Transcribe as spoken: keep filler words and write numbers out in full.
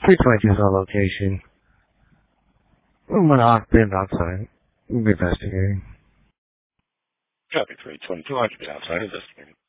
three twenty-two is our location. I'm going to occupant outside. We'll be investigating. Copy three twenty-two, occupant outside investigating.